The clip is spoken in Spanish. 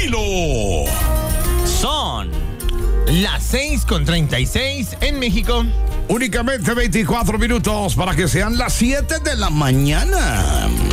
estilo. Son las 6:36 en México. Únicamente 24 minutos para que sean las 7 de la mañana.